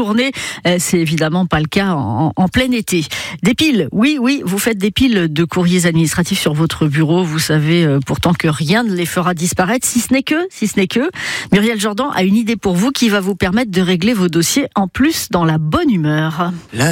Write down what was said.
journée. C'est évidemment pas le cas en plein été. Des piles, oui, vous faites des piles de courriers administratifs sur votre bureau. Vous savez pourtant que rien ne les fera disparaître, si ce n'est que. Muriel Jordan a une idée pour vous qui va vous permettre de régler vos dossiers en plus dans la bonne humeur.